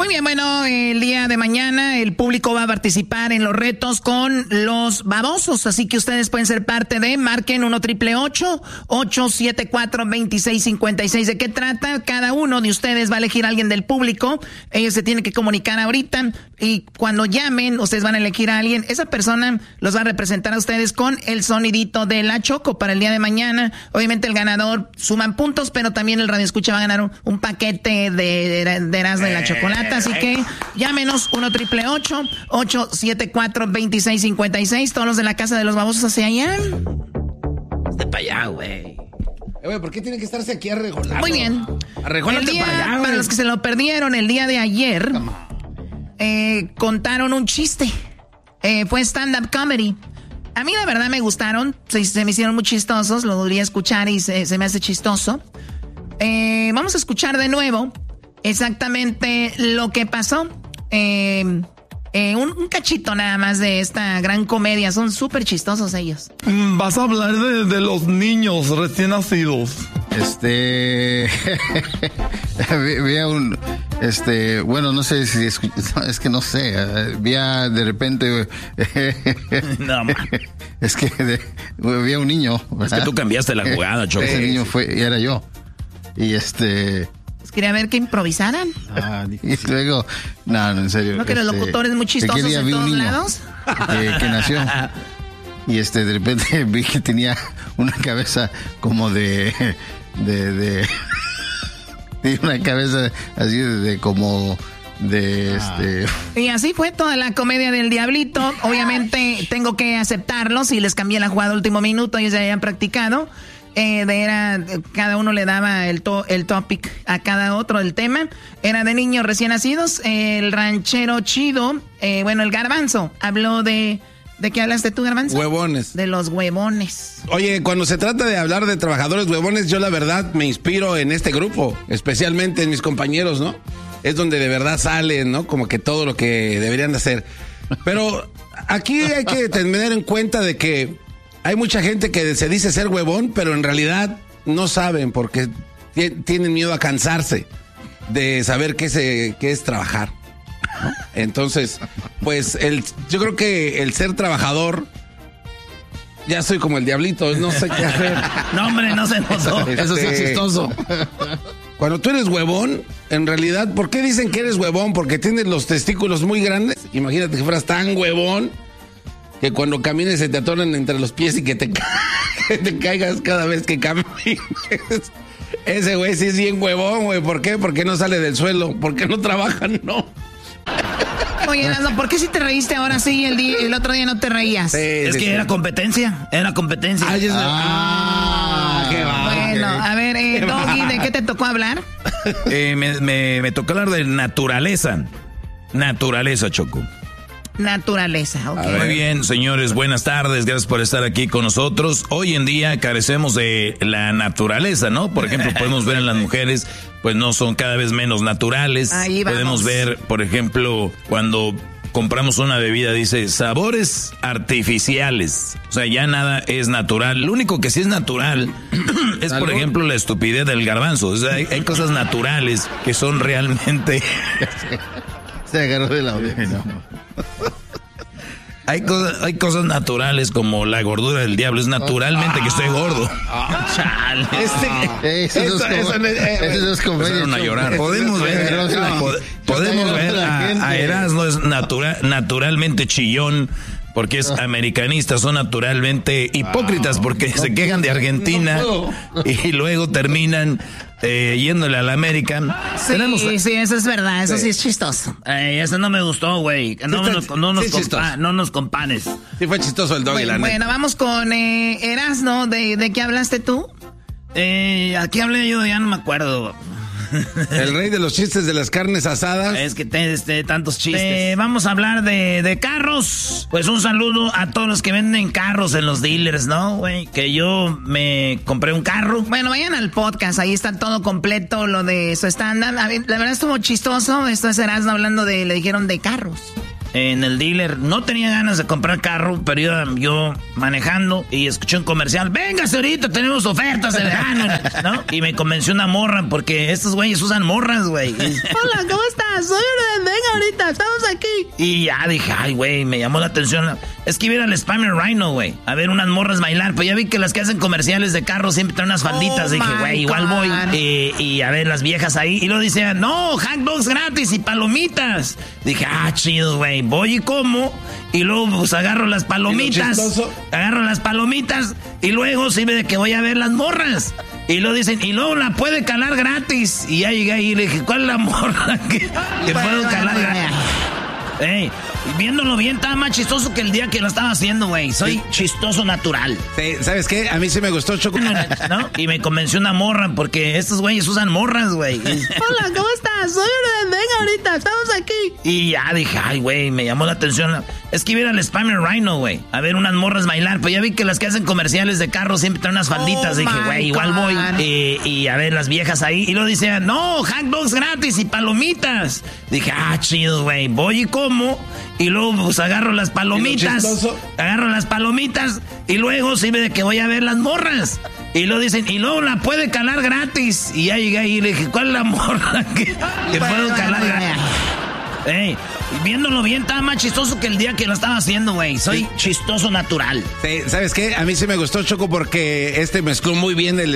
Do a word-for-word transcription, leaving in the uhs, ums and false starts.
bien, bueno, el día de mañana el público va a participar en los retos con los babosos, así que ustedes pueden ser parte de, marquen uno triple ocho, ocho siete cuatro, dos seis cinco seis. ¿De qué trata? Cada uno de ustedes va a elegir a alguien del público, ellos se tienen que comunicar ahorita y cuando llamen, ustedes van a elegir a alguien, esa persona los va a representar a ustedes con el sonidito de la Choco para el día de mañana. Obviamente el ganador suman puntos, pero también el radioescucha va a ganar un, un paquete de, de, de Erasmo de la Chocolata, así que llámenos uno triple ocho, ocho siete cuatro, dos seis cinco seis. Todos los de la Casa de los Babosos hacia allá. De para allá, güey. Eh, güey, ¿por qué tienen que estarse aquí arregolando? Muy bien. Arrególate para allá, güey. Para los que se lo perdieron el día de ayer, eh, contaron un chiste. Eh, fue stand-up comedy. A mí la verdad me gustaron, se, se me hicieron muy chistosos, lo volví a escuchar y se, se me hace chistoso. Eh, vamos a escuchar de nuevo exactamente lo que pasó. Eh, eh, un, un cachito nada más de esta gran comedia. Son súper chistosos ellos. Vas a hablar de, de los niños recién nacidos. Este... vi a un... Este... Bueno, no sé si... Es, es que no sé. Vi a de repente... no, man. Es que de, vi a un niño. ¿verdad? Es que tú cambiaste la jugada, Choco. Ese niño fue... Y era yo. Y este... Pues quería ver que improvisaran. Ah, y luego... No, no, en serio. ¿No que este, los locutores muy chistosos en todos niño lados? Que, que nació. Y este, de repente vi que tenía una cabeza como de... De... de Tiene una cabeza así de, de como... De este... Y así fue toda la comedia del Diablito. Obviamente tengo que aceptarlo. Si les cambié la jugada último minuto, ellos ya habían practicado. Eh, de era, cada uno le daba el, to, el topic a cada otro, el tema. Era de niños recién nacidos. El ranchero chido, eh, bueno, el Garbanzo, habló de... ¿De qué hablaste tú, Garbanzo? Huevones. De los huevones. Oye, cuando se trata de hablar de trabajadores huevones, yo la verdad me inspiro en este grupo, especialmente en mis compañeros, ¿no? Es donde de verdad salen, ¿no? Como que todo lo que deberían de hacer. Pero aquí hay que tener en cuenta de que hay mucha gente que se dice ser huevón, pero en realidad no saben porque t- tienen miedo a cansarse de saber qué, se, qué es trabajar, ¿no? Entonces, pues el, yo creo que el ser trabajador, ya soy como el Diablito, no sé qué hacer. No, hombre, no se notó. Este, Eso sí es chistoso. Cuando tú eres huevón, en realidad, ¿por qué dicen que eres huevón? Porque tienes los testículos muy grandes. Imagínate que fueras tan huevón que cuando camines se te atoran entre los pies y que te, ca- que te caigas cada vez que camines. Ese güey sí es bien huevón, güey. ¿Por qué? Porque no sale del suelo. ¿Por qué no trabajan? No. Oye, Erasmo, ¿por qué si te reíste ahora sí el, día, el otro día no te reías? Sí, es sí, que sí. era competencia, era competencia. Ay, es- Ah, qué va. Bueno, a ver, eh, Doggy, ¿de qué te tocó hablar? Eh, me, me, me tocó hablar de naturaleza. Naturaleza, Choco. Naturaleza, ok. Muy bien, señores, buenas tardes, gracias por estar aquí con nosotros. Hoy en día carecemos de la naturaleza, ¿no? Por ejemplo, podemos ver en las mujeres, pues no son cada vez menos naturales. Ahí vamos. Podemos ver, por ejemplo, cuando compramos una bebida, dice sabores artificiales. O sea, ya nada es natural. Lo único que sí es natural es, por ejemplo, la estupidez del Garbanzo. O sea, hay, hay cosas naturales que son realmente... Se agarró de la oreja. Hay cosas, hay cosas naturales como la gordura del diablo. Es naturalmente que estoy gordo. Chale. Este, Eso no es eso- como- eso no es- eh, eso no es comedia, Empezaron a Choco. llorar. Eso Podemos no es- ver, no, no, pod- no, podemos no, ver la a, gente. a Erasmo es natura- naturalmente chillón porque es americanista, son naturalmente hipócritas porque se quejan de Argentina y luego terminan eh, yéndole a la América. Sí, Tenemos- sí, eso es verdad, eso sí, es chistoso. Ey, eso no me gustó, güey. No, Sí, nos- está- no, nos sí, compa- chistoso. no nos companes. Sí fue chistoso el doggy, la Bueno, neta. bueno, vamos con eh, Erasmo, ¿de, ¿de qué hablaste tú? Eh, aquí hablé yo, ya no me acuerdo. El rey de los chistes de las carnes asadas. Es que te, este, tantos chistes. Eh, vamos a hablar de, de carros. Pues un saludo a todos los que venden carros en los dealers, ¿no, güey? Que yo me compré un carro. Bueno, vayan al podcast, ahí está todo completo, lo de su stand-up. A ver, la verdad estuvo chistoso, esto es Erasmo hablando de, le dijeron de carros. En el dealer. No tenía ganas de comprar carro, pero iba yo manejando y escuché un comercial. Véngase ahorita, tenemos ofertas de verano, ¿no? Y me convenció una morra porque estos güeyes usan morras, güey. Hola, ¿cómo estás? Soy una estamos aquí. Y ya dije, ay, güey, me llamó la atención. Es que iba a ir al Spammer Rhino, güey, a ver unas morras bailar. Pues ya vi que las que hacen comerciales de carros siempre traen unas falditas. Oh, dije, güey, igual voy. God. Y, y a ver las viejas ahí. Y luego dice, no, hot dogs gratis y palomitas. Dije, ah, chido, güey, voy y como. Y luego pues agarro las palomitas. Agarro las palomitas. Y luego sirve de que voy a ver las morras. Y luego dicen, y luego la puede calar gratis. Y ya llegué ahí y le dije, ¿cuál es la morra que, que puedo calar gratis? Ey, viéndolo bien, estaba más chistoso que el día que lo estaba haciendo, güey. Soy sí. chistoso natural. Sí, ¿sabes qué? A mí sí me gustó, Choco. ¿No? Y me convenció una morra, porque estos güeyes usan morras, güey. Hola, ¿cómo estás? Soy una venga ahorita, estamos aquí. Y ya dije, ay, güey, me llamó la atención. Es que iba a ir al Spammer Rhino, güey, a ver unas morras bailar. Pues ya vi que las que hacen comerciales de carros siempre traen unas falditas. Oh, dije, güey, igual voy. Y, y a ver las viejas ahí. Y luego dice, no, hot dogs gratis y palomitas. Dije, ah, chido, güey, voy y como. Y luego pues agarro las palomitas. Agarro las palomitas. Y luego sirve de que voy a ver las morras. Y luego dicen, y luego la puede calar gratis. Y ya llegué ahí y le dije, ¿cuál es la morra que, que puedo calar gratis? Ey, viéndolo bien, estaba más chistoso que el día que lo estaba haciendo, güey. Soy sí. chistoso natural. Sí, ¿sabes qué? A mí sí me gustó, Choco, porque este mezcló muy bien el